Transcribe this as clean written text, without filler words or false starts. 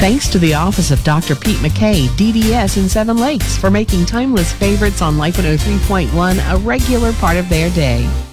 Thanks to the office of Dr. Pete McKay, DDS in Seven Lakes, for making timeless favorites on Life 103.1 a regular part of their day.